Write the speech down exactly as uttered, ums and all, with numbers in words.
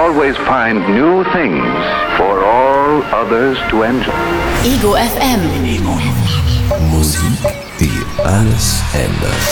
always find new things for all others to enjoy. Ego F M. Musik, die alles ändert.